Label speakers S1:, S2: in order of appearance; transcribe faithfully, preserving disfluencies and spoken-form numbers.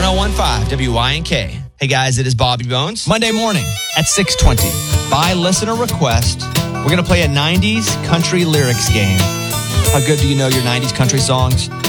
S1: one oh one point five W Y N K. Hey guys, it is Bobby Bones.
S2: Monday morning at six twenty. By listener request, we're going to play a nineties country lyrics game. How good do you know your nineties country songs?